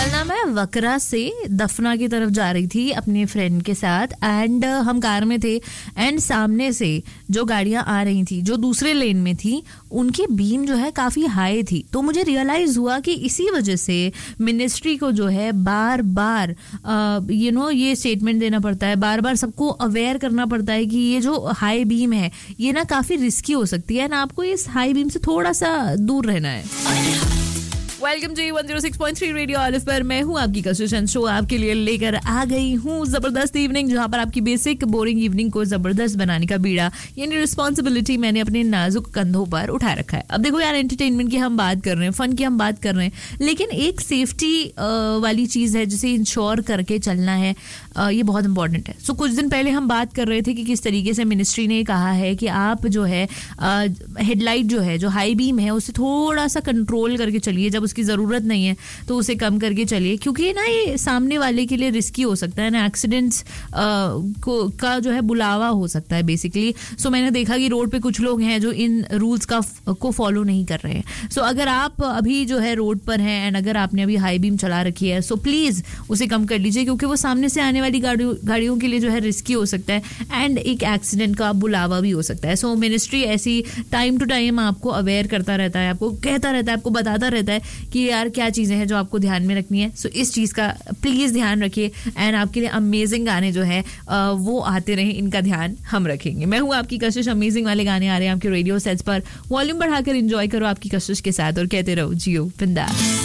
कल ना मैं वकरा से दफना की तरफ जा रही थी अपने फ्रेंड के साथ एंड हम कार में थे एंड सामने से जो गाड़ियां आ रही थी जो दूसरे लेन में थी उनकी बीम जो है काफ़ी हाई थी। तो मुझे रियलाइज़ हुआ कि इसी वजह से मिनिस्ट्री को जो है बार बार ये स्टेटमेंट देना पड़ता है, बार बार सबको अवेयर करना पड़ता है कि ये जो हाई बीम है ये ना काफ़ी रिस्की हो सकती है ना, आपको इस हाई बीम से थोड़ा सा दूर रहना है। वेलकम जी 106.3 रेडियो ऑलिव पर मैं हूं आपकी कशिश शो आपके लिए लेकर आ गई हूं जबरदस्त इवनिंग, जहां पर आपकी बेसिक बोरिंग इवनिंग को जबरदस्त बनाने का बीड़ा यानी रिस्पॉन्सिबिलिटी मैंने अपने नाजुक कंधों पर उठा रखा है। अब देखो यार, एंटरटेनमेंट की हम बात कर रहे हैं, फन की हम बात कर रहे हैं, लेकिन एक सेफ्टी वाली चीज़ है जिसे इंश्योर करके चलना है, ये बहुत इंपॉर्टेंट है। सो कुछ दिन पहले हम बात कर रहे थे कि किस तरीके से मिनिस्ट्री ने कहा है कि आप जो है हेडलाइट जो है, जो हाई बीम है, उसे थोड़ा सा कंट्रोल करके चलिए, जब उसकी ज़रूरत नहीं है तो उसे कम करके चलिए, क्योंकि ना ये सामने वाले के लिए रिस्की हो सकता है ना, एक्सीडेंट्स का जो है बुलावा हो सकता है बेसिकली। सो मैंने देखा कि रोड पे कुछ लोग हैं जो इन रूल्स को फॉलो नहीं कर रहे हैं। सो अगर आप अभी जो है रोड पर हैं एंड अगर आपने अभी हाई बीम चला रखी है, सो प्लीज़ उसे कम कर लीजिए, क्योंकि वो सामने से आने वाली गाड़ियों के लिए जो है रिस्की हो सकता है एंड एक एक्सीडेंट का बुलावा भी हो सकता है। सो मिनिस्ट्री ऐसी टाइम टू टाइम आपको अवेयर करता रहता है, आपको कहता रहता है, आपको बताता रहता है कि यार क्या चीज़ें हैं जो आपको ध्यान में रखनी है। सो इस चीज़ का प्लीज़ ध्यान रखिए एंड आपके लिए अमेजिंग गाने जो है वो आते रहे, इनका ध्यान हम रखेंगे। मैं हूँ आपकी कशिश, अमेजिंग वाले गाने आ रहे हैं आपके रेडियो सेट्स पर, वॉल्यूम बढ़ाकर एंजॉय करो आपकी कशिश के साथ और कहते रहो जियो बिंदास।